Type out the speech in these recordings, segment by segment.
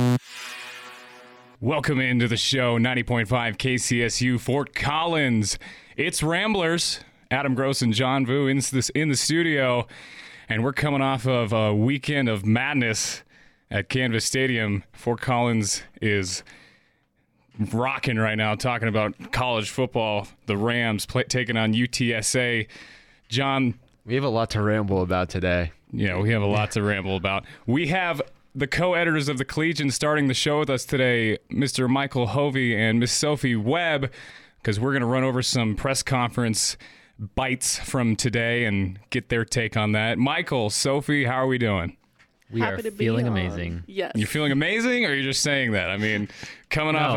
Welcome into the show, 90.5 KCSU, Fort Collins. It's Ramblers. Adam Gross and John Vu in the studio, and we're coming off of a weekend of madness at Canvas Stadium. Fort Collins is rocking right now, talking about college football. The Rams taking on UTSA. John, we have a lot to ramble about today. Yeah, we have a lot to ramble about. We have the co-editors of the Collegian starting the show with us today, Mr. Michael Hovey and Miss Sophie Webb, because we're going to run over some press conference bites from today and get their take on that. Michael, Sophie, how are we doing? We are feeling amazing. Yes. You're feeling amazing, or are you just saying that? I mean, coming out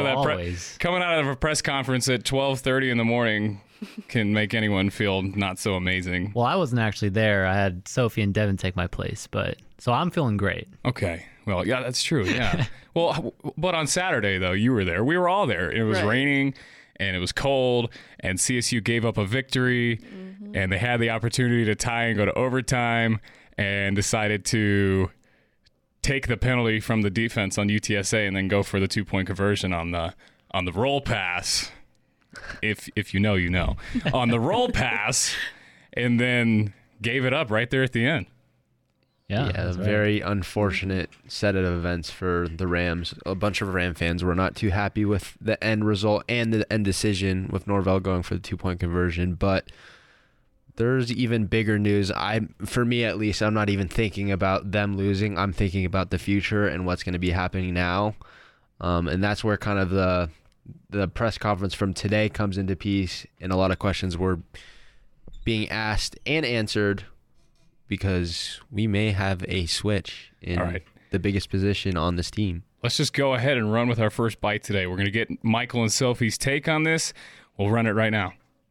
of a press conference at 12:30 in the morning can make anyone feel not so amazing. Well, I wasn't actually there. I had Sophie and Devin take my place, so I'm feeling great. Okay. Well, yeah, that's true. Yeah. Well, but on Saturday though, you were there. We were all there. It was raining and it was cold, and CSU gave up a victory, and they had the opportunity to tie and go to overtime, and decided to take the penalty from the defense on UTSA and then go for the 2-point conversion on the roll pass. If you know, you know. On the roll pass, and then gave it up right there at the end. Yeah, a very unfortunate set of events for the Rams. A bunch of Ram fans were not too happy with the end result and the end decision with Norvell going for the 2-point conversion. But there's even bigger news. For me at least, I'm not even thinking about them losing. I'm thinking about the future and what's going to be happening now. And that's where kind of the press conference from today comes into piece, and a lot of questions were being asked and answered, because we may have a switch in the biggest position on this team. Let's just go ahead and run with our first bite today. We're going to get Michael and Sophie's take on this. We'll run it right now.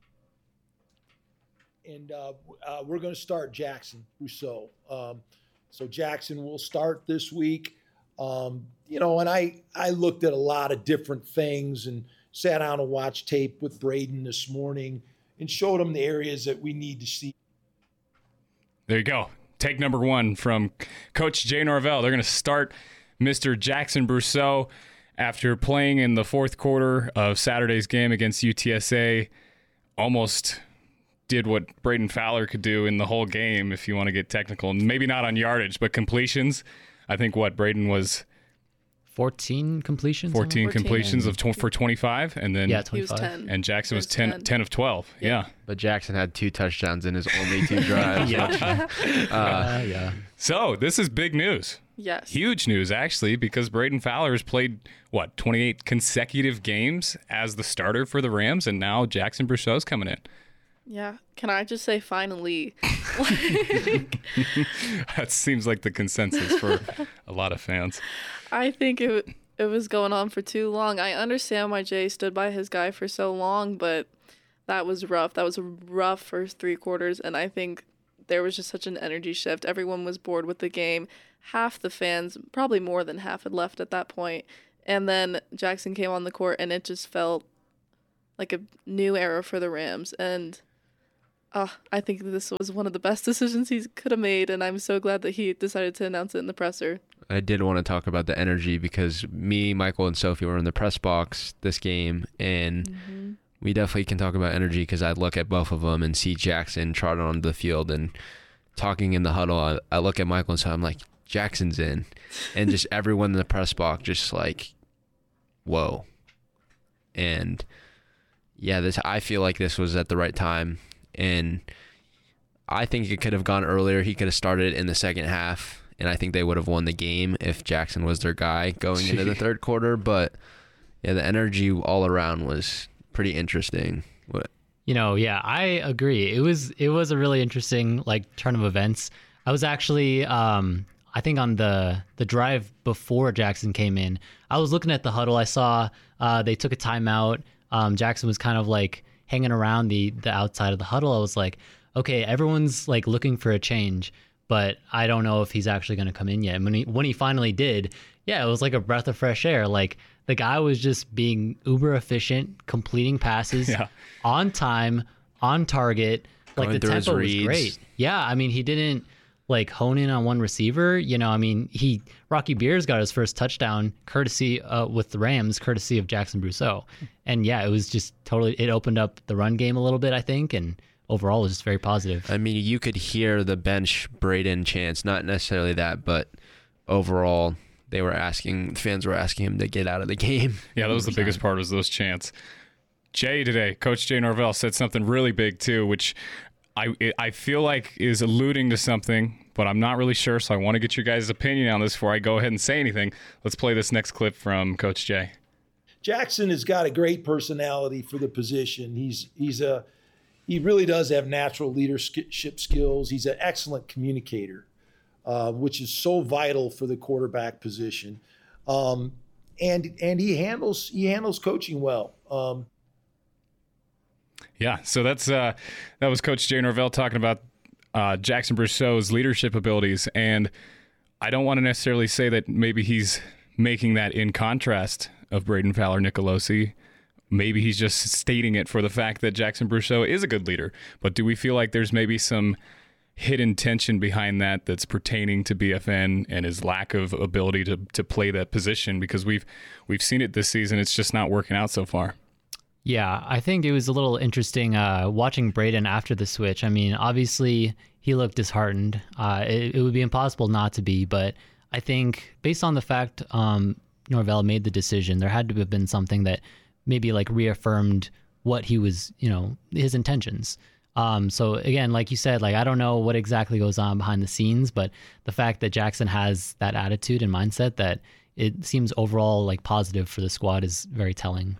And we're going to start Jackson Rousseau. So Jackson will start this week. And I looked at a lot of different things and sat down and watched tape with Braden this morning and showed him the areas that we need to see. There you go. Take number one from Coach Jay Norvell. They're going to start Mr. Jackson Rousseau after playing in the fourth quarter of Saturday's game against UTSA. Almost did what Braden Fowler could do in the whole game, if you want to get technical. Maybe not on yardage, but completions. I think Braden was 14 completions. 14 completions for 25, and then 25. He was 10. And Jackson was 10 of 12. Yeah. But Jackson had 2 touchdowns in his only 2 drives. So this is big news. Yes. Huge news, actually, because Braden Fowler has played 28 consecutive games as the starter for the Rams, and now Jackson Rousseau's coming in. Yeah. Can I just say finally? That seems like the consensus for a lot of fans. I think it was going on for too long. I understand why Jay stood by his guy for so long, but that was rough. That was a rough first 3 quarters, and I think there was just such an energy shift. Everyone was bored with the game. Half the fans, probably more than half, had left at that point. And then Jackson came on the court, and it just felt like a new era for the Rams. And I think this was one of the best decisions he could have made, and I'm so glad that he decided to announce it in the presser. I did want to talk about the energy, because me, Michael, and Sophie were in the press box this game, and we definitely can talk about energy, because I look at both of them and see Jackson trotting onto the field and talking in the huddle. I look at Michael and so I'm like, Jackson's in. And just everyone in the press box just like, whoa. And yeah, I feel like this was at the right time. And I think it could have gone earlier. He could have started in the second half, and I think they would have won the game if Jackson was their guy going into the third quarter. But yeah, the energy all around was pretty interesting. I agree. It was a really interesting turn of events. I was actually I think on the drive before Jackson came in, I was looking at the huddle. I saw they took a timeout. Jackson was kind of hanging around the outside of the huddle. I was like, okay, everyone's looking for a change, but I don't know if he's actually going to come in yet. And when he finally did, yeah, it was like a breath of fresh air. The guy was just being uber efficient, completing passes on time, on target. The tempo was great. Yeah, I mean, he didn't like hone in on one receiver, I mean, Rocky Beers got his first touchdown courtesy with the Rams, courtesy of Jackson Brousseau. And yeah, it was just totally, it opened up the run game a little bit, I think. And overall, it was just very positive. I mean, you could hear the bench Braden chants, not necessarily that, but overall, fans were asking him to get out of the game. Yeah, that was the biggest part, was those chants. Jay today, Coach Jay Norvell, said something really big too, which I feel like is alluding to something, but I'm not really sure, so I want to get your guys' opinion on this before I go ahead and say anything. Let's play this next clip from Coach Jay. Jackson has got a great personality for the position. He really does have natural leadership skills. He's an excellent communicator, which is so vital for the quarterback position. And he handles coaching well. Yeah, so that was Coach Jay Norvell talking about Jackson Brousseau's leadership abilities, and I don't want to necessarily say that maybe he's making that in contrast of Braden Fowler-Nicolosi. Maybe he's just stating it for the fact that Jackson Brousseau is a good leader. But do we feel like there's maybe some hidden tension behind that that's pertaining to BFN and his lack of ability to play that position? Because we've seen it this season. It's just not working out so far. Yeah, I think it was a little interesting watching Braden after the switch. I mean, obviously, he looked disheartened. It would be impossible not to be, but I think based on the fact Norvell made the decision, there had to have been something that maybe like reaffirmed what he was, his intentions. So again, like you said, like I don't know what exactly goes on behind the scenes, but the fact that Jackson has that attitude and mindset that it seems overall like positive for the squad is very telling.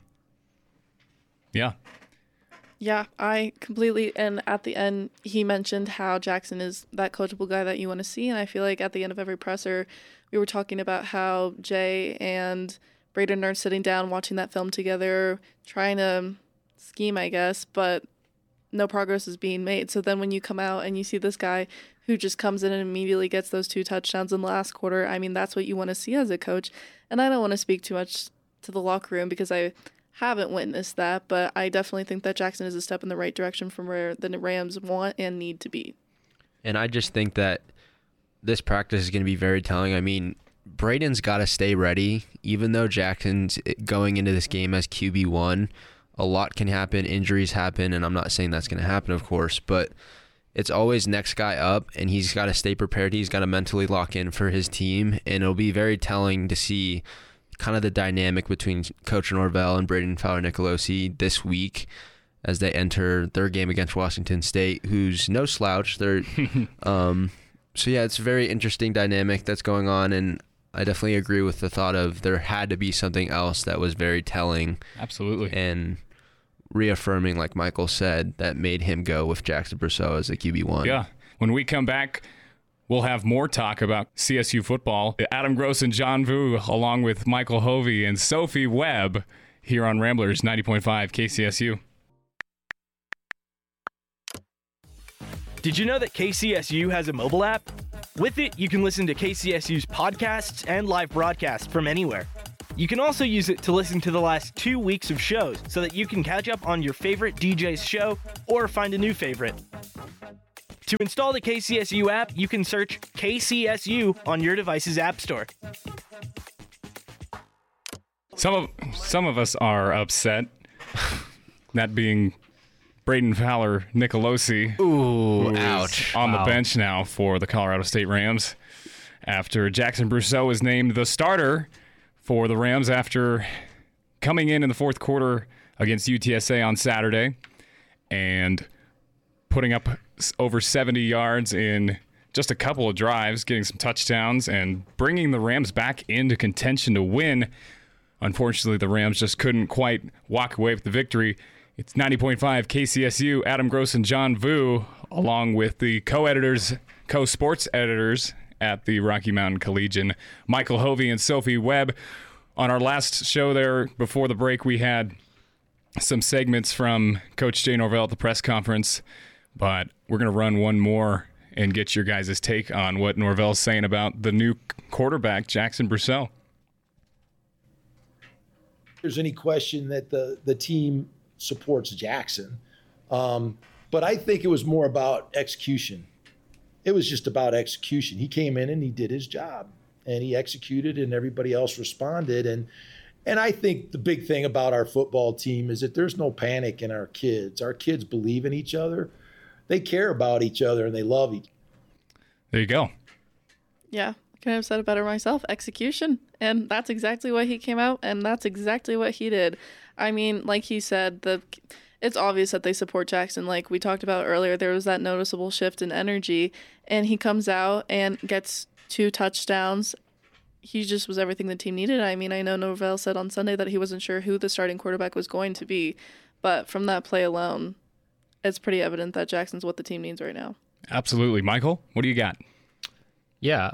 Yeah. Yeah, I completely, and at the end, he mentioned how Jackson is that coachable guy that you want to see, and I feel like at the end of every presser, we were talking about how Jay and Braden are sitting down watching that film together, trying to scheme, I guess, but no progress is being made. So then when you come out and you see this guy who just comes in and immediately gets those 2 touchdowns in the last quarter, I mean, that's what you want to see as a coach. And I don't want to speak too much to the locker room because I haven't witnessed that, but I definitely think that Jackson is a step in the right direction from where the Rams want and need to be. And I just think that this practice is going to be very telling. I mean, Braden's got to stay ready. Even though Jackson's going into this game as QB1, a lot can happen, injuries happen, and I'm not saying that's going to happen, of course, but it's always next guy up, and he's got to stay prepared. He's got to mentally lock in for his team, and it'll be very telling to see kind of the dynamic between Coach Norvell and Braden Fowler-Nicolosi this week as they enter their game against Washington State, who's no slouch. They're so yeah, it's a very interesting dynamic that's going on, and I definitely agree with the thought of there had to be something else that was very telling. Absolutely. And reaffirming, like Michael said, that made him go with Jackson Brousseau as a QB1. Yeah. When we come back, we'll have more talk about CSU football. Adam Gross and John Vu, along with Michael Hovey and Sophie Webb, here on Ramblers 90.5 KCSU. Did you know that KCSU has a mobile app? With it, you can listen to KCSU's podcasts and live broadcasts from anywhere. You can also use it to listen to the last 2 weeks of shows so that you can catch up on your favorite DJ's show or find a new favorite. To install the KCSU app, you can search KCSU on your device's app store. Some of us are upset, that being Braden Fowler-Nicolosi. Ooh, ouch. On the bench now for the Colorado State Rams after Jackson Brousseau is named the starter for the Rams after coming in the fourth quarter against UTSA on Saturday and putting up over 70 yards in just a couple of drives, getting some touchdowns and bringing the Rams back into contention to win. Unfortunately, the Rams just couldn't quite walk away with the victory. It's 90.5 KCSU, Adam Gross and John Vu, along with the co-editors, co-sports editors at the Rocky Mountain Collegian, Michael Hovey and Sophie Webb. On our last show there, before the break, we had some segments from Coach Jay Norvell at the press conference, but we're going to run one more and get your guys' take on what Norvell's saying about the new quarterback, Jackson Brousseau. There's any question that the team supports Jackson. But I think it was more about execution. it was just about execution. He came in and he did his job, and he executed, and everybody else responded. And I think the big thing about our football team is that there's no panic in our kids. Our kids believe in each other. They care about each other, and they love each other. There you go. Yeah, I couldn't have said it better myself. Execution. And that's exactly what he came out, and that's exactly what he did. I mean, like he said, it's obvious that they support Jackson. Like we talked about earlier, there was that noticeable shift in energy, and he comes out and gets 2 touchdowns. He just was everything the team needed. I mean, I know Norvell said on Sunday that he wasn't sure who the starting quarterback was going to be, but from that play alone, it's pretty evident that Jackson's what the team needs right now. Absolutely. Michael, what do you got? Yeah,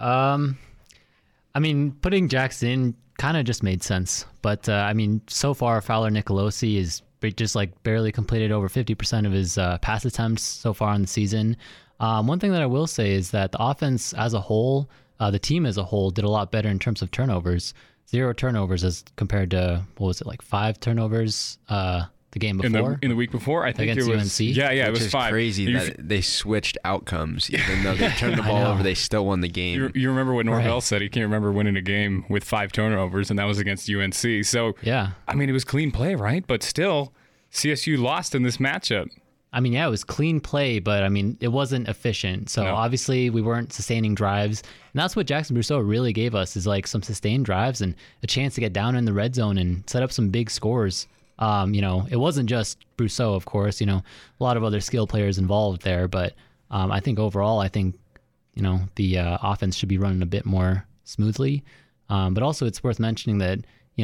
I mean, putting Jackson in kind of just made sense. But, I mean, so far, Fowler Nicolosi is just like barely completed over 50% of his pass attempts so far in the season. One thing that I will say is that the offense as a whole, the team as a whole, did a lot better in terms of turnovers. 0 turnovers as compared to, 5 turnovers the game before? In the week before? I think against it was. UNC? Yeah, it Which was is 5. crazy that they switched outcomes. Even though they turned the ball over, they still won the game. You remember what Norvell said? He can't remember winning a game with 5 turnovers, and that was against UNC. So, yeah. I mean, it was clean play, right? But still, CSU lost in this matchup. I mean, yeah, it was clean play, but I mean, it wasn't efficient. So obviously we weren't sustaining drives. And that's what Jackson Brousseau really gave us, is like some sustained drives and a chance to get down in the red zone and set up some big scores. It wasn't just Brousseau, of course, a lot of other skilled players involved there. But I think overall, the offense should be running a bit more smoothly. But also it's worth mentioning that,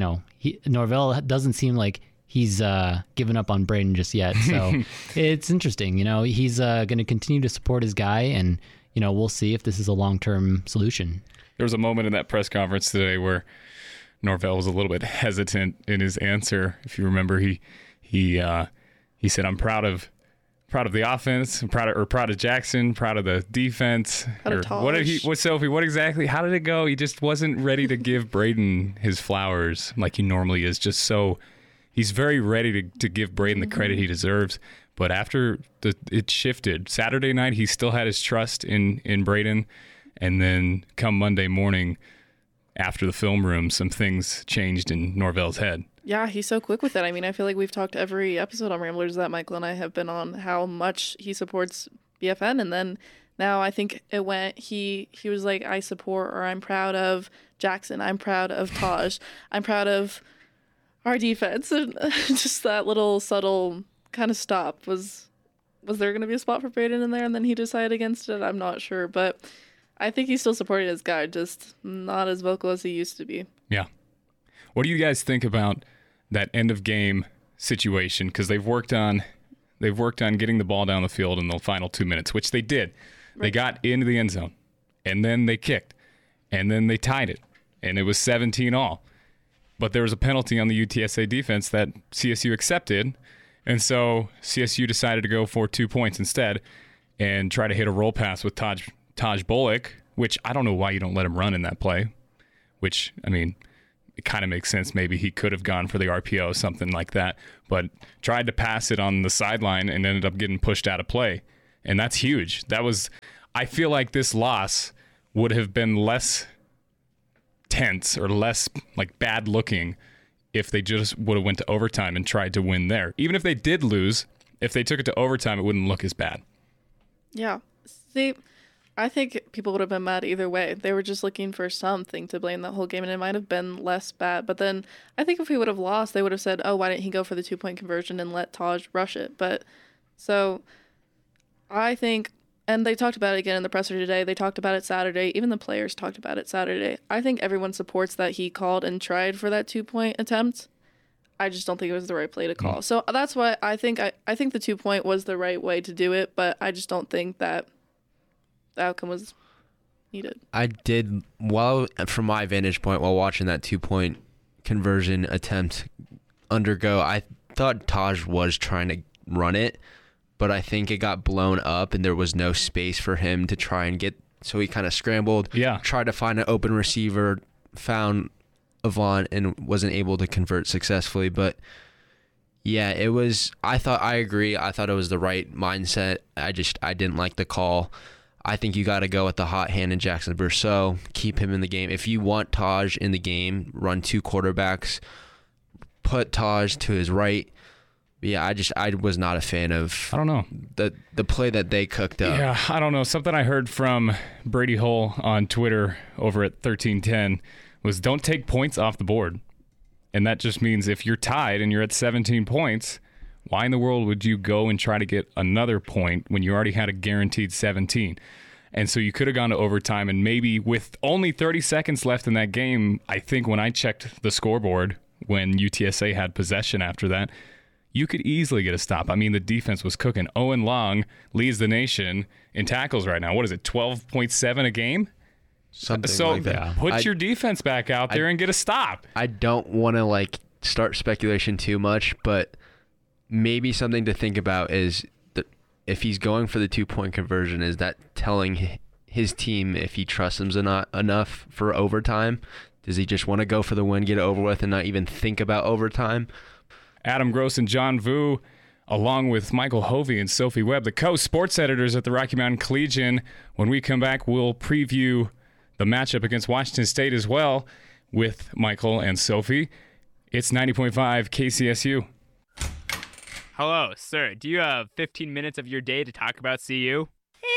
Norvell doesn't seem like he's given up on Braden just yet. So it's interesting. He's going to continue to support his guy, and, we'll see if this is a long-term solution. There was a moment in that press conference today where Norvell was a little bit hesitant in his answer. If you remember, he said, "I'm proud of the offense. I'm proud of Jackson. Proud of the defense." What did he? What Sophie? What exactly? How did it go? He just wasn't ready to give Braden his flowers like he normally is. Just so he's very ready to give Braden the credit he deserves. But after it shifted Saturday night, he still had his trust in Braden, and then come Monday morning, after the film room, some things changed in Norvell's head. Yeah, he's so quick with it. I mean, I feel like we've talked every episode on Ramblers that Michael and I have been on how much he supports BFN. And then now I think it went, he was like, I support, or I'm proud of Jackson. I'm proud of Taj. I'm proud of our defense. And just that little subtle kind of stop. Was there going to be a spot for Braden in there? And then he decided against it? I'm not sure. But I think he's still supporting his guy, just not as vocal as he used to be. Yeah. What do you guys think about that end of game situation? Because they've worked on getting the ball down the field in the final 2 minutes, which they did. Right. They got into the end zone, and then they kicked, and then they tied it, and it was 17-all. But there was a penalty on the UTSA defense that CSU accepted, and so CSU decided to go for 2 points instead and try to hit a roll pass with Taj Bullock, which I don't know why you don't let him run in that play, which, I mean, it kind of makes sense. Maybe he could have gone for the RPO, something like that, but tried to pass it on the sideline and ended up getting pushed out of play. And that's huge. I feel like this loss would have been less tense or less like bad looking if they just would have went to overtime and tried to win there. Even if they did lose, if they took it to overtime, it wouldn't look as bad. Yeah. See, I think people would have been mad either way. They were just looking for something to blame that whole game, and it might have been less bad. But then I think if we would have lost, they would have said, oh, why didn't he go for the 2-point conversion and let Taj rush it? But so I think, and they talked about it again in the presser today. They talked about it Saturday. Even the players talked about it Saturday. I think everyone supports that he called and tried for that 2-point attempt. I just don't think it was the right play to call. So that's why I think the 2-point was the right way to do it, but I just don't think that the outcome was needed. I did, from my vantage point, while watching that 2-point conversion attempt undergo, I thought Taj was trying to run it, but I think it got blown up and there was no space for him to try and get, so he kind of scrambled, tried to find an open receiver, found Avant and wasn't able to convert successfully. But yeah, I agree. I thought it was the right mindset. I didn't like the call. I think you got to go with the hot hand in Jackson Brousseau. Keep him in the game. If you want Taj in the game, run 2 quarterbacks. Put Taj to his right. Yeah, I was not a fan of. I don't know the play that they cooked up. Yeah, I don't know. Something I heard from Brady Hull on Twitter over at 1310 was don't take points off the board, and that just means if you're tied and you're at 17 points, why in the world would you go and try to get another point when you already had a guaranteed 17? And so you could have gone to overtime, and maybe with only 30 seconds left in that game, I think when I checked the scoreboard when UTSA had possession after that, you could easily get a stop. I mean, the defense was cooking. Owen Long leads the nation in tackles right now. What is it, 12.7 a game? Something like that. Put your defense back out there and get a stop. I don't want to start speculation too much, but maybe something to think about is that if he's going for the 2-point conversion, is that telling his team if he trusts them not enough for overtime? Does he just want to go for the win, get it over with, and not even think about overtime? Adam Gross and John Vu, along with Michael Hovey and Sophie Webb, the co-sports editors at the Rocky Mountain Collegian. When we come back, we'll preview the matchup against Washington State as well with Michael and Sophie. It's 90.5 KCSU. Hello, sir. Do you have 15 minutes of your day to talk about CU?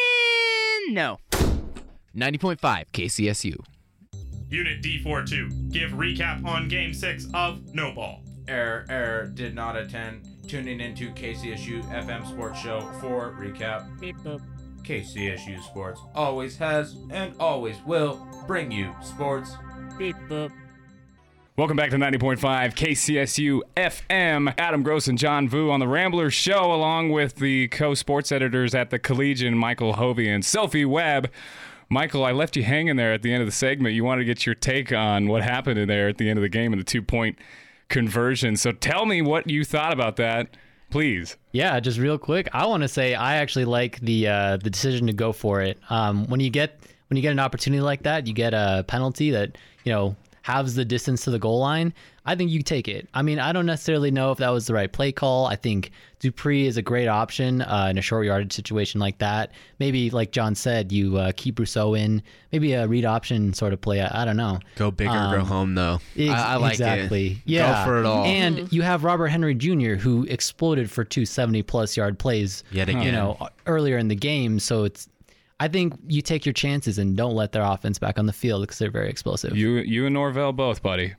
No. 90.5 KCSU. Unit D42, give recap on Game 6 of No Ball. Error, did not attend. Tuning into KCSU FM Sports Show for recap. Beep boop. KCSU Sports always has and always will bring you sports. Beep boop. Welcome back to 90.5 KCSU FM. Adam Gross and John Vu on the Ramblers Show, along with the co-sports editors at the Collegian, Michael Hovey and Sophie Webb. Michael, I left you hanging there at the end of the segment. You wanted to get your take on what happened in there at the end of the game and the 2-point conversion. So tell me what you thought about that, please. Yeah, just real quick, I want to say I actually like the decision to go for it. When you get an opportunity like that, you get a penalty that halves the distance to the goal line. I think you take it. I mean, I don't necessarily know if that was the right play call. I think Dupree is a great option in a short yardage situation like that. Maybe, like John said, you keep Brousseau in. Maybe a read option sort of play. I don't know. Go big or go home, though. I like exactly. it. Yeah. Go for it all. And you have Robert Henry Jr., who exploded for 2 70-plus yard plays yet again. Earlier in the game. So I think you take your chances and don't let their offense back on the field because they're very explosive. You and Norvell both, buddy.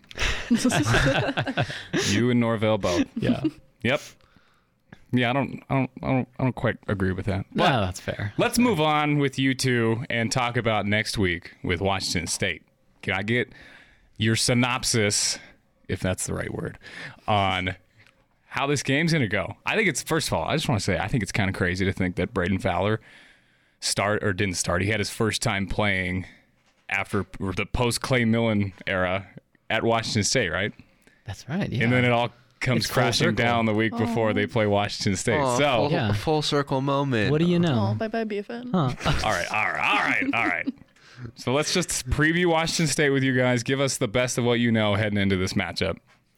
You and Norvell both. Yeah. Yep. Yeah, I don't quite agree with that. No, that's fair. Let's move on with you two and talk about next week with Washington State. Can I get your synopsis, if that's the right word, on how this game's going to go? I think it's, first of all, I just want to say, I think it's kind of crazy to think that Braden Fowler didn't start. He had his first time playing after the post-Clay Millen era at Washington State, right? That's right, yeah. And then it all comes crashing down the week before they play Washington State. Full circle moment. What do you know? Oh, bye-bye, BFN. All right. So let's just preview Washington State with you guys. Give us the best of what you know heading into this matchup.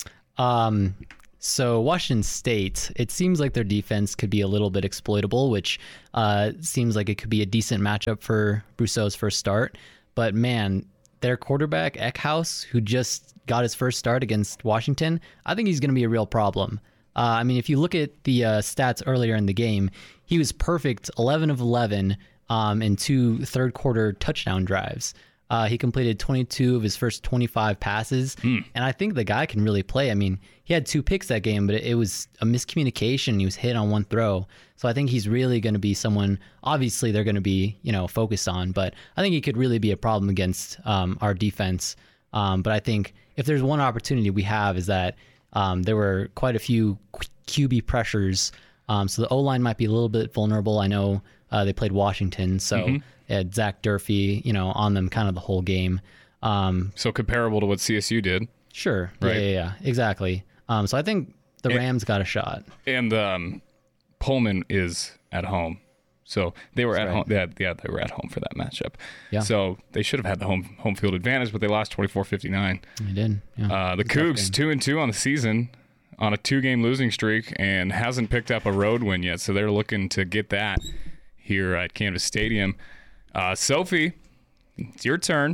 So Washington State, it seems like their defense could be a little bit exploitable, which seems like it could be a decent matchup for Brousseau's first start. But man, their quarterback, Eckhouse, who just got his first start against Washington, I think he's going to be a real problem. I mean, if you look at the stats earlier in the game, he was perfect, 11 of 11 in 2 third-quarter touchdown drives. He completed 22 of his first 25 passes, and I think the guy can really play. I mean, he had 2 picks that game, but it was a miscommunication. He was hit on 1 throw. So I think he's really going to be someone, obviously they're going to be, focused on, but I think he could really be a problem against our defense. But I think if there's one opportunity we have is that there were quite a few QB pressures. So the O-line might be a little bit vulnerable. I know they played Washington, so had Zach Durfee, on them kind of the whole game. So comparable to what CSU did. Sure. Right. Yeah, exactly. So I think the Rams got a shot. And Pullman is at home. So they were at home. They were at home for that matchup. Yeah. So they should have had the home field advantage, but they lost 24-59. They did. Yeah. The Cougs 2-2 on the season on a 2-game losing streak and hasn't picked up a road win yet. So they're looking to get that here at Canvas Stadium. Sophie, it's your turn.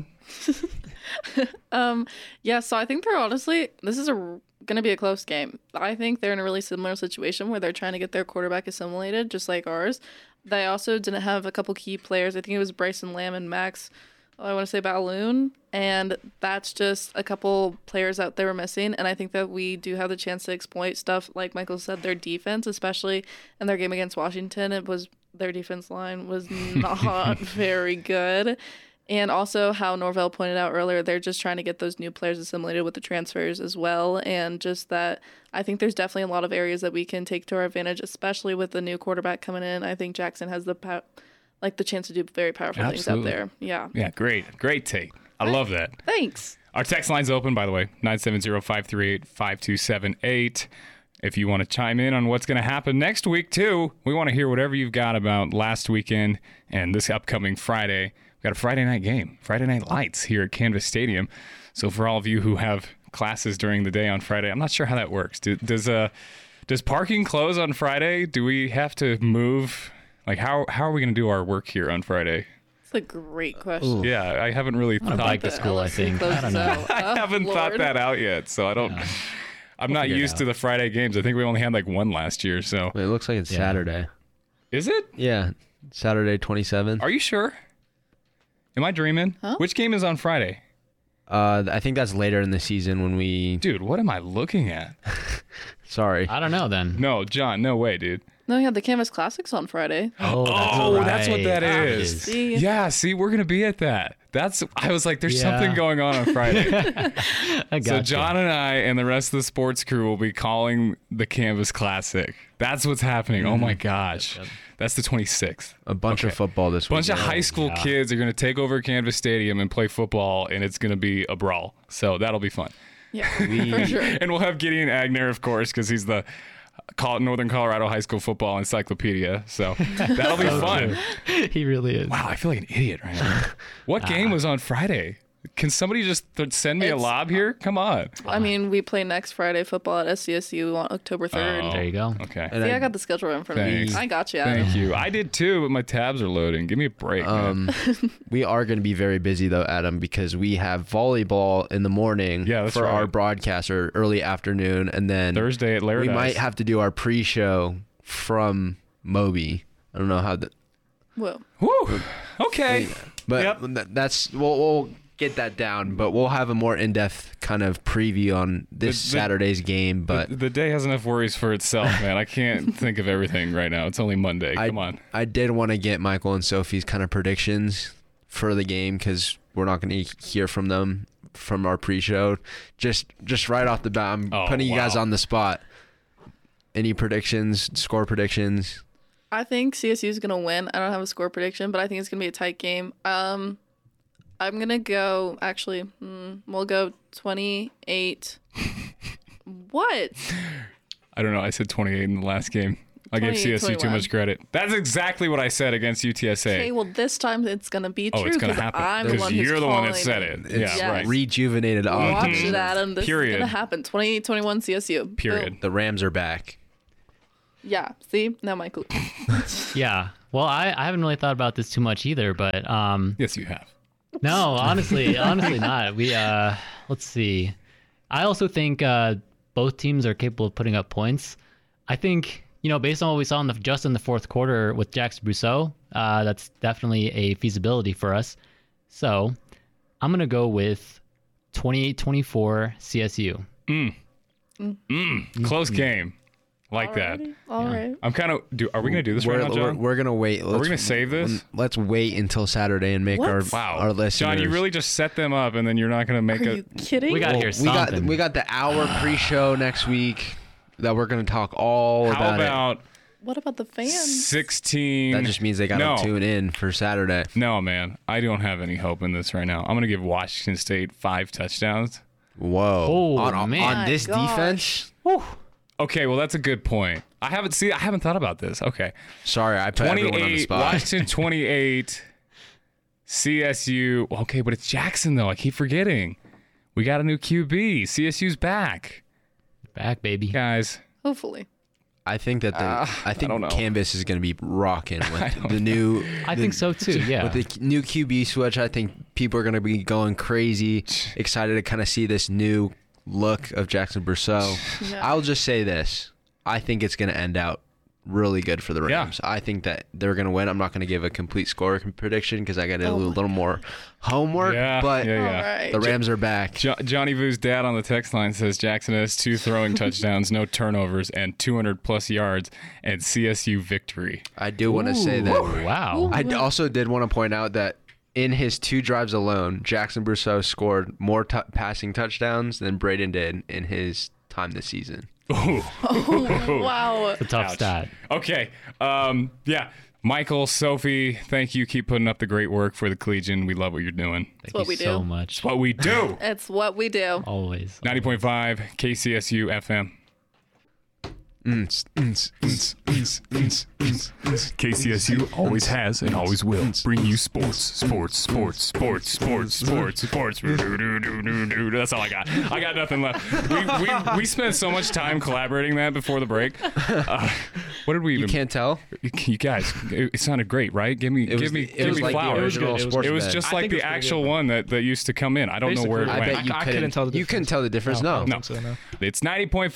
Yeah, so I think this is going to be a close game. I think they're in a really similar situation where they're trying to get their quarterback assimilated, just like ours. They also didn't have a couple key players. I think it was Bryson Lamb and Max, I want to say Balloon, and that's just a couple players that they were missing. And I think that we do have the chance to exploit stuff, like Michael said, their defense, especially in their game against Washington. Their defense line was not very good. And also how Norvell pointed out earlier, they're just trying to get those new players assimilated with the transfers as well. And just that, I think there's definitely a lot of areas that we can take to our advantage, especially with the new quarterback coming in. I think Jackson has the chance to do very powerful things out there. Yeah. Yeah, great take. I love that. Thanks. Our text line's open, by the way, 970-538-5278. If you want to chime in on what's going to happen next week, too, we want to hear whatever you've got about last weekend and this upcoming Friday. We've got a Friday night game, Friday Night Lights here at Canvas Stadium. So for all of you who have classes during the day on Friday, I'm not sure how that works. Does parking close on Friday? Do we have to move? Like, how are we going to do our work here on Friday? That's a great question. Ooh. Yeah, I haven't really thought bike to school, I think. I don't know. I haven't thought that out yet, so I don't. Yeah. I'm not used to the Friday games. I think we only had like one last year, so. Wait, it looks like it's Saturday. Is it? Yeah, Saturday 27th. Are you sure? Am I dreaming? Huh? Which game is on Friday? I think that's later in the season when we. Dude, what am I looking at? Sorry. I don't know then. No, John, no way, dude. No, we had the Canvas Classics on Friday. Oh, that's what that is. See? Yeah, see, we're going to be at that. I was like, there's something going on Friday. So John and I and the rest of the sports crew will be calling the Canvas Classic. That's what's happening. Oh my gosh. That's the 26th. A bunch of football this week. A bunch of high school kids are going to take over Canvas Stadium and play football, and it's going to be a brawl. So that'll be fun. Yeah, for sure. And we'll have Gideon Agner, of course, because he's the Northern Colorado High School Football Encyclopedia. So that'll be fun. He really is. Wow, I feel like an idiot right now. What game was on Friday? Can somebody just send me a lob here? Come on. I mean, we play next Friday football at SCSU on October 3rd. There you go. Okay. See, I got the schedule right in front of me. I got you, Adam. Thank you. I did too, but my tabs are loading. Give me a break, man. We are going to be very busy, though, Adam, because we have volleyball in the morning for our broadcast or early afternoon. And then Thursday at Laradise. We might have to do our pre-show from Moby. I don't know how that... Whoa. Woo. Okay. But that's... We'll get that down, but we'll have a more in-depth kind of preview on this Saturday's game. But the day has enough worries for itself, man. I can't think of everything right now. It's only Monday. Come on. I did want to get Michael and Sophie's kind of predictions for the game because we're not going to hear from them from our pre-show. Just right off the bat, I'm putting you guys on the spot. Any predictions, score predictions? I think CSU is going to win. I don't have a score prediction, but I think it's going to be a tight game. I'm going to go, actually, we'll go 28. What? I don't know. I said 28 in the last game. I gave CSU 21. Too much credit. That's exactly what I said against UTSA. Okay, well, this time it's going to be true. Oh, it's going to happen. I'm the one who's you're the one that said it. It's right. Rejuvenated Watch it, Adam. This Period. is going to happen. 28-21 CSU. Period. Boom. The Rams are back. Yeah. See? Now Michael. Yeah. Well, I haven't really thought about this too much either, but... Yes, you have. No, honestly not. We let's see. I also think both teams are capable of putting up points. I think, based on what we saw just in the fourth quarter with Jackson Brousseau, that's definitely a feasibility for us. So I'm gonna go with 28-24 CSU. Close game. Like that. All right. I'm kind of. Are we gonna do this right now, John? We're gonna wait. Are we gonna save this? Let's wait until Saturday and make our listeners. John, you really just set them up, and then you're not gonna make Are you kidding? We got to hear something. We got the hour pre-show next week that we're gonna talk all about. How about? What about the fans? 16. That just means they gotta tune in for Saturday. No, man, I don't have any hope in this right now. I'm gonna give Washington State 5 touchdowns. Whoa! Oh, on this defense. Whew. Okay, well, that's a good point. I haven't thought about this. Okay. Sorry, I put everyone on the spot. Washington 28, CSU. Okay, but it's Jackson, though. I keep forgetting. We got a new QB. CSU's back. Back, baby. Guys. Hopefully. I think that I don't know. Canvas is going to be rocking with the new. I think so too. Yeah. With the new QB switch, I think people are going to be going crazy, excited to kind of see this new look of Jackson Brousseau. Yeah. I'll just say this: I think it's going to end out really good for the Rams. I think that they're going to win. I'm not going to give a complete score prediction because I got to do a little more homework. But Right. the Rams are back. Johnny Vu's dad on the text line says Jackson has 2 throwing touchdowns, no turnovers, and 200-plus yards, and CSU victory. I do want to say that. Wow. I also did want to point out that in his 2 drives alone, Jackson Brousseau scored more passing touchdowns than Braden did in his time this season. Wow. It's a tough stat. Okay. Michael, Sophie, thank you. Keep putting up the great work for the Collegian. We love what you're doing. Thank what you we so do. much. It's what we do. It's what we do. Always. 90.5 KCSU FM. KCSU always has and always will bring you sports. That's all I got. I got nothing left. We spent so much time collaborating that before the break. What did we even? You can't tell? You guys, it sounded great, right? Give me It was like the flowers. original sports It was bet. just I like think the it was pretty actual good. one that used to come in. I don't know where it Basically, went. I bet you I couldn't tell the You couldn't tell the difference. I No. don't think so, no. It's 90.5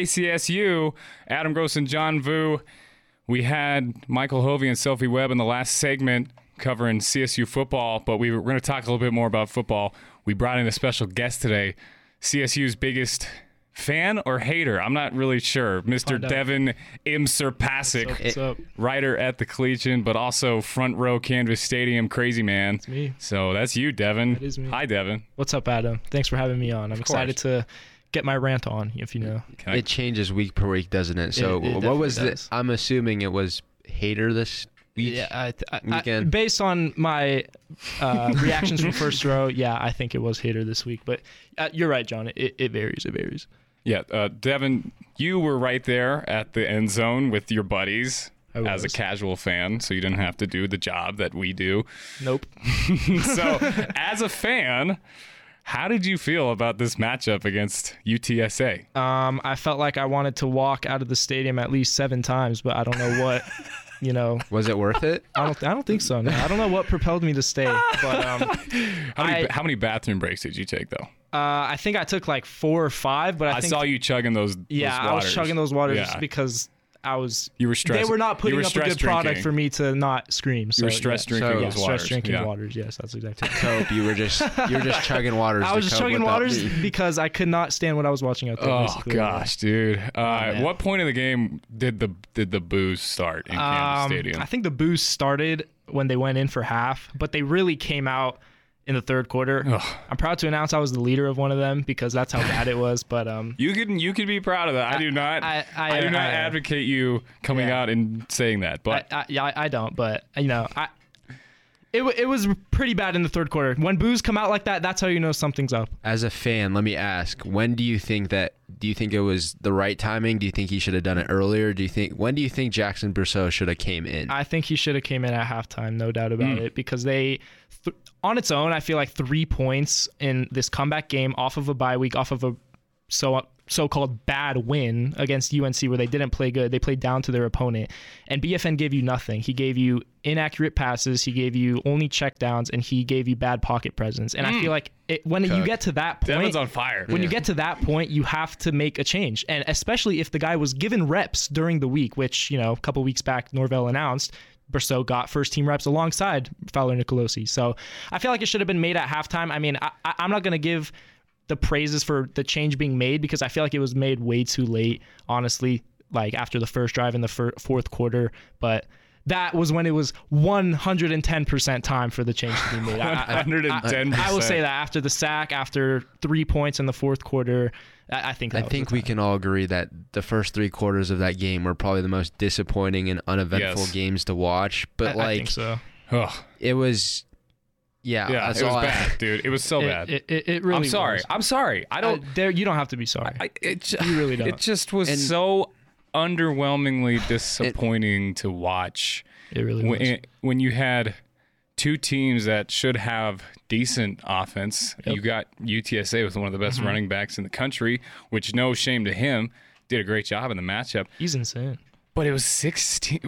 KCSU. Adam Gross and John Vu. We had Michael Hovey and Sophie Webb in the last segment covering CSU football, but we're going to talk a little bit more about football. We brought in a special guest today, CSU's biggest fan or hater. I'm not really sure. Mr. Find out. Devin Imserpasic, What's up? writer at the Collegian, but also front row Canvas Stadium crazy man. It's me. So that's you, Devin. That is me. Hi, Devin. What's up, Adam? Thanks for having me on. I'm excited to get my rant on, if you know. It changes week per week, doesn't it? So It what was definitely the? does. I'm assuming it was hater this week. Yeah, Weekend. based on my reactions from first row, yeah, I think it was hater this week. But you're right, John. It varies. It varies. Yeah, Devin, you were right there at the end zone with your buddies I as a was. casual fan, so you didn't have to do the job that we do. Nope. So, as a fan, how did you feel about this matchup against UTSA? I felt like I wanted to walk out of the stadium at least 7 times, but I don't know what. You know, Was it worth it? I don't think so. No. I don't know what propelled me to stay, but How many bathroom breaks did you take, though? I think I took like 4 or 5. But I think, saw you chugging those. Yeah, those I was waters. chugging those waters Yeah. because I was. You were stressed. They were not putting you were up a good stress product drinking. for me to not scream. So, You were stress yeah. drinking So- those Yeah, waters. stress drinking yeah. waters. Yes, that's exactly. it. Cope. You were just chugging waters. I was to just cope chugging without waters me. because I could not stand what I was watching out there. Oh basically. gosh, dude! man. What point of the game did the booze start in Kansas Stadium? I think the boost started when they went in for half, but they really came out in the third quarter. Ugh. I'm proud to announce I was the leader of one of them because that's how bad it was. But You can be proud of that. I do not. I do not advocate you coming Yeah. out and saying that. But I don't. But you know, it was pretty bad in the third quarter. When boos come out like that, that's how you know something's up. As a fan, let me ask: when do you think it was the right timing? Do you think he should have done it earlier? When do you think Jackson Brousseau should have came in? I think he should have came in at halftime, no doubt about it, because on its own, I feel like 3 points in this comeback game off of a bye week, off of a so-called bad win against UNC where they didn't play good. They played down to their opponent. And BFN gave you nothing. He gave you inaccurate passes. He gave you only checkdowns, and he gave you bad pocket presence. And I feel like when you get to that point, Devin's on fire. when you get to that point, you have to make a change. And especially if the guy was given reps during the week, which, a couple weeks back, Norvell announced, Brousseau got first-team reps alongside Fowler Nicolosi. So I feel like it should have been made at halftime. I mean, I'm not going to give the praises for the change being made because I feel like it was made way too late, honestly, like after the first drive in the fourth quarter. But that was when it was 110% time for the change to be made. 110%. I will say that after the sack, after 3 points in the fourth quarter, I think that I was think the we time. can all agree that the first 3 quarters of that game were probably the most disappointing and uneventful Yes. games to watch. But I think so. Ugh. it was, yeah, Yeah, that's it was all bad, dude. It was so bad. It really I'm sorry. was. I'm sorry. I don't. You don't have to be sorry. You really don't. It just was And- so underwhelmingly disappointing to watch. It really was. When you had 2 teams that should have decent offense. Yep. You got UTSA with one of the best running backs in the country, which no shame to him. did a great job in the matchup. He's insane. But it was 16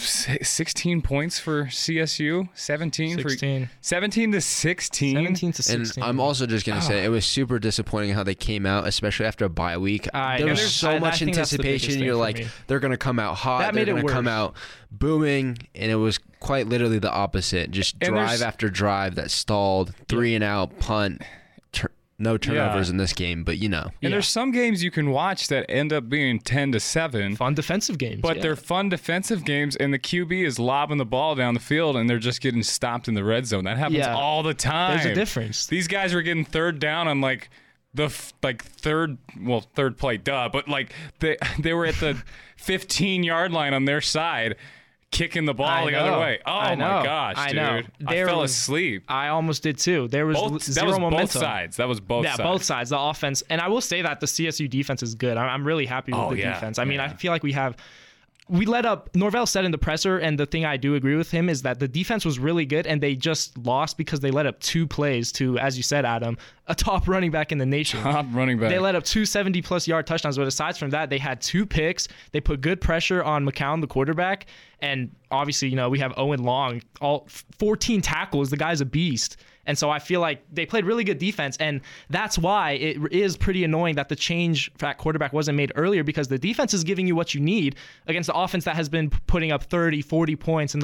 points for CSU, 17 to 16. 17 to 16. And I'm also just going to say it was super disappointing how they came out, especially after a bye week. There was so much anticipation. You're like, they're going to come out hot. They're going to come out booming. And it was quite literally the opposite. Just drive after drive that stalled, 3 and out, punt. No turnovers in this game, but you know. And there's some games you can watch that end up being 10-7. Fun defensive games. But they're fun defensive games, and the QB is lobbing the ball down the field, and they're just getting stopped in the red zone. That happens all the time. There's a difference. These guys were getting third down on like the third play, but like they were at the 15-yard line on their side, kicking the ball the other way. Oh my gosh, dude. I fell asleep. I almost did too. There was zero momentum. Both sides. That was both sides. Yeah, both sides. The offense. And I will say that the CSU defense is good. I'm really happy with the defense. I mean, I feel like we let up. Norvell said in the presser, and the thing I do agree with him is that the defense was really good, and they just lost because they let up 2 plays to, as you said, Adam, a top running back in the nation. Top running back. They let up 2 70-plus yard touchdowns, but aside from that, they had 2 picks. They put good pressure on McCown, the quarterback, and obviously, you know, we have Owen Long, all 14 tackles. The guy's a beast. And so I feel like they played really good defense, and that's why it is pretty annoying that the change at quarterback wasn't made earlier, because the defense is giving you what you need against the offense that has been putting up 30, 40 points in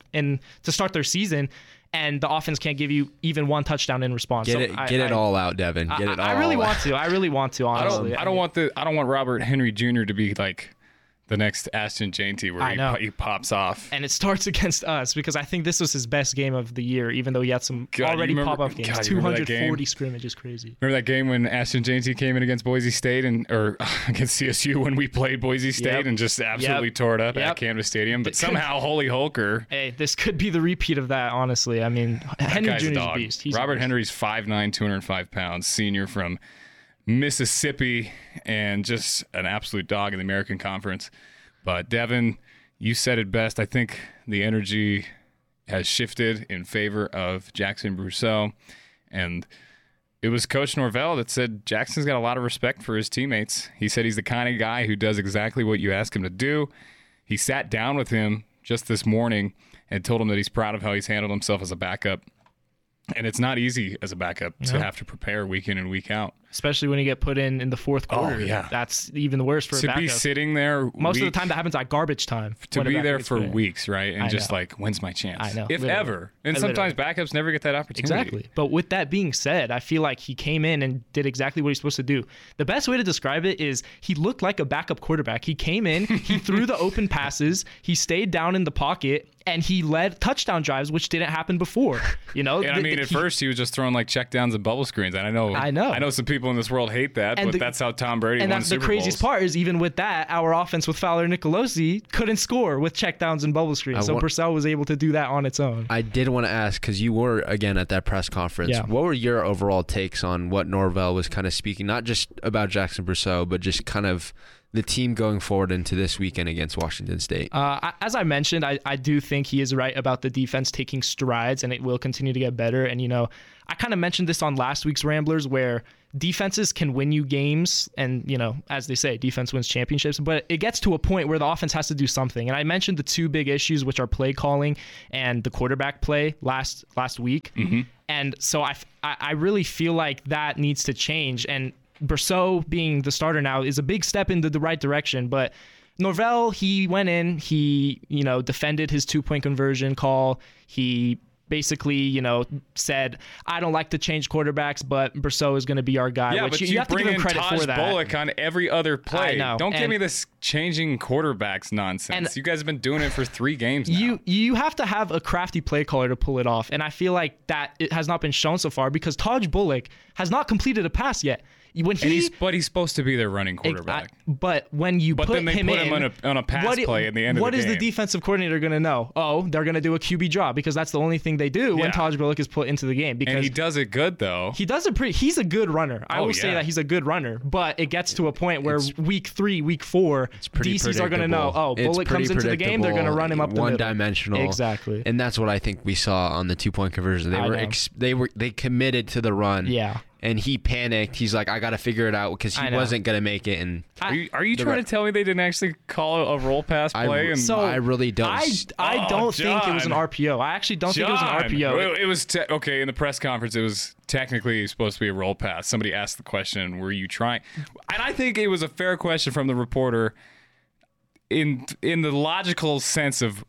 to start their season, and the offense can't give you even 1 touchdown in response. Get it all out, Devin. Get it all out. I really want to, honestly. I don't want Robert Henry Jr. to be like the next Ashton Jeanty where he pops off. And it starts against us, because I think this was his best game of the year, even though he had some pop-up games. 240 scrimmages, crazy. Remember that game when Ashton Jeanty came in against Boise State or against CSU when we played Boise State and just absolutely tore it up at Canvas Stadium? But somehow Holy Holker. Hey, this could be the repeat of that, honestly. I mean, Henry Jr. is a beast. Robert Henry's 5'9", 205 pounds, senior from Mississippi, and just an absolute dog in the American Conference. But Devin, you said it best. I think the energy has shifted in favor of Jackson Brousseau, and it was Coach Norvell that said Jackson's got a lot of respect for his teammates. He said he's the kind of guy who does exactly what you ask him to do. He sat down with him just this morning and told him that he's proud of how he's handled himself as a backup. And it's not easy as a backup to have to prepare week in and week out. Especially when you get put in the fourth quarter. Oh, yeah. That's even worse for a backup. To be sitting there most of the time, that happens at garbage time. To be there for weeks, right? And just like, when's my chance? I know. If ever. And sometimes backups never get that opportunity. Exactly. But with that being said, I feel like he came in and did exactly what he's supposed to do. The best way to describe it is he looked like a backup quarterback. He came in, he threw the open passes, he stayed down in the pocket, and he led touchdown drives, which didn't happen before. You know, and I mean, at first he was just throwing like checkdowns and bubble screens. And I know some people in this world hate that, but that's how Tom Brady won Super Bowls. And the craziest part is, even with that, our offense with Fowler Nicolosi couldn't score with checkdowns and bubble screens. So Purcell was able to do that on its own. I did want to ask, because you were again at that press conference. Yeah. What were your overall takes on what Norvell was kind of speaking, not just about Jackson Brousseau, but just kind of the team going forward into this weekend against Washington State? As I mentioned, I do think he is right about the defense taking strides, and it will continue to get better. And, you know, I kind of mentioned this on last week's Ramblers, where defenses can win you games, and, you know, as they say, defense wins championships, but it gets to a point where the offense has to do something. And I mentioned the 2 big issues, which are play calling and the quarterback play last week. Mm-hmm. And so I really feel like that needs to change. And Brousseau being the starter now is a big step into the right direction, but Norvell, he went in, he, you know, defended his 2-point conversion call. He basically, you know, said, I don't like to change quarterbacks, but Brousseau is going to be our guy. Yeah, which but you have to give him credit Taj for that. Bullock on every other play. I know. Don't give me this changing quarterbacks nonsense. You guys have been doing it for 3 games now. You have to have a crafty play caller to pull it off, and I feel like that it has not been shown so far, because Taj Bullock has not completed a pass yet. But he's supposed to be their running quarterback. But when you put him on a pass play at the end of the game. What is the defensive coordinator going to know? Oh, they're going to do a QB draw, because that's the only thing they do when Taj Bullock is put into the game. Because and he does it good, though. He does it he's a good runner. I will say that he's a good runner, but it gets to a point where week 3, week 4, DCs are going to know, Bullock comes into the game, they're going to run him up the middle. One-dimensional. Exactly. And that's what I think we saw on the 2-point conversion. They committed to the run. Yeah. and he panicked. He's like, I got to figure it out because he wasn't going to make it. And are you trying to tell me they didn't actually call a roll pass play? I really don't. I don't think it was an RPO. I actually don't think it was an RPO. It was okay in the press conference. It was technically supposed to be a roll pass. Somebody asked the question, "Were you trying?" And I think it was a fair question from the reporter. In the logical sense of,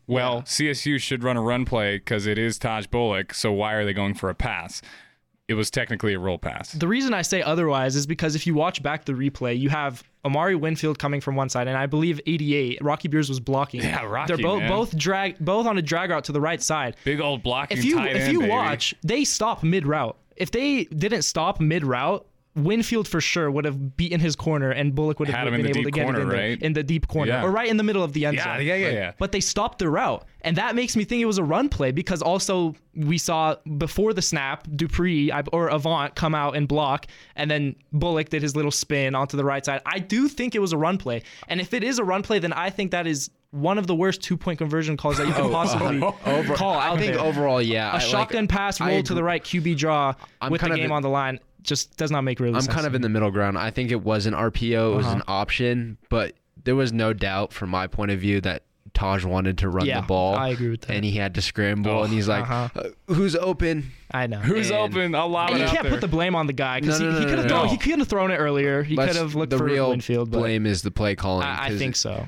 CSU should run a run play because it is Taj Bullock. So why are they going for a pass? It was technically a roll pass. The reason I say otherwise is because if you watch back the replay, you have Amari Winfield coming from one side, and I believe 88, Rocky Beers was blocking. Yeah, Rocky, they're both on a drag route to the right side. Big old blocking If you watch, they stop mid-route. If they didn't stop mid-route, Winfield for sure would have beaten his corner, and Bullock would have been able to get it in the deep corner, or right in the middle of the end zone. Yeah. But they stopped the route, and that makes me think it was a run play because also we saw before the snap Dupree or Avant come out and block, and then Bullock did his little spin onto the right side. I do think it was a run play, and if it is a run play, then I think that is one of the worst 2-point conversion calls that you can possibly call out. I think overall, a shotgun pass roll to the right, QB draw with the game on the line. Just does not make sense. I'm kind of in the middle ground. I think it was an RPO. It was an option, but there was no doubt from my point of view that Taj wanted to run the ball. I agree with that. And he had to scramble, and he's like, who's open? I know. Who's open? I'll lob it out there. You can't put the blame on the guy because he could have thrown it earlier. He could have looked for Winfield. The real blame is the play calling. I think so.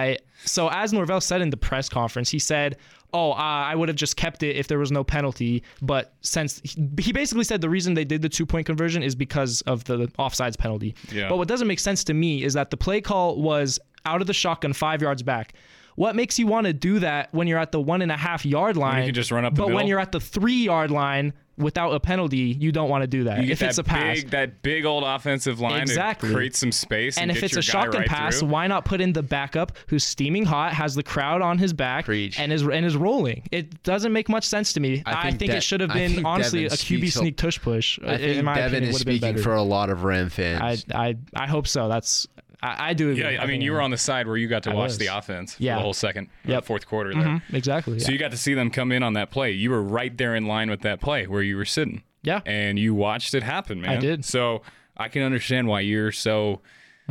So as Norvell said in the press conference, he said, I would have just kept it if there was no penalty. But since he basically said the reason they did the 2-point conversion is because of the offsides penalty. Yeah. But what doesn't make sense to me is that the play call was out of the shotgun 5 yards back. What makes you want to do that when you're at the 1.5 yard line? When you can just run up the middle? When you're at the 3 yard line without a penalty, you don't want to do that. You get if it's a pass, that big old offensive line to create some space, and if it's a shotgun pass, why not put in the backup who's steaming hot, has the crowd on his back, and is rolling? It doesn't make much sense to me. I think it should have been honestly a QB sneak tush push. I think Devin is speaking for a lot of Ram fans. I hope so. I do agree. Yeah, I mean, you were on the side where you got to watch the offense for the whole fourth quarter there. Exactly. So you got to see them come in on that play. You were right there in line with that play where you were sitting. Yeah. And you watched it happen, man. I did. So I can understand why you're so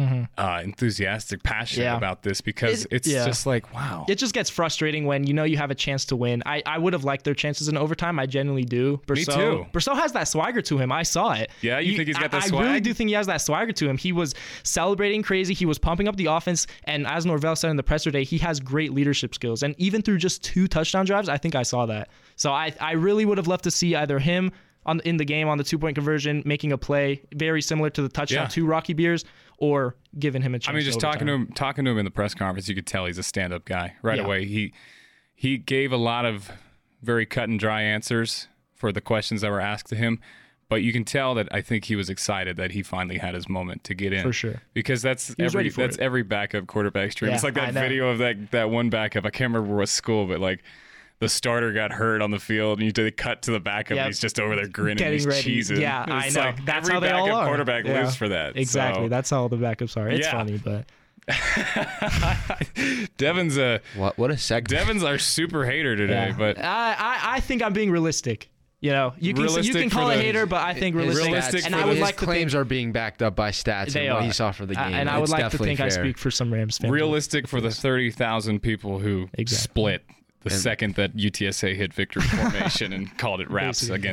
enthusiastic, passionate about this, because it's just like, wow. It just gets frustrating when you have a chance to win. I would have liked their chances in overtime. I genuinely do. Me too. Berceau has that swagger to him. I saw it. Yeah, you think he's got that swag? I really do think he has that swagger to him. He was celebrating crazy. He was pumping up the offense. And as Norvell said in the presser day, he has great leadership skills. And even through just 2 touchdown drives, I think I saw that. So I really would have loved to see either him in the game on the 2-point conversion, making a play very similar to the touchdown to Rocky Beers, or giving him a chance. I mean, just talking to him in the press conference, you could tell he's a stand-up guy right away. He gave a lot of very cut and dry answers for the questions that were asked to him, but you can tell that I think he was excited that he finally had his moment to get in. For sure. Because that's every backup quarterback's dream. It's like that video of that one backup. I can't remember what school, but like the starter got hurt on the field, and they cut to the backup, and he's just over there grinning, he's cheesing. Yeah, I know. Like that's every how they all are. Quarterback lives for that. Exactly. So. That's how all the backups are. It's funny, but Devin's what a segment. Devin's our super hater today, but I think I'm being realistic. You can call a hater, but I think realistic. And I would like claims are being backed up by stats and what he saw for the game. And I would like to think I speak for some Rams fans. Realistic for the 30,000 people who split the second that UTSA hit victory formation and called it wraps against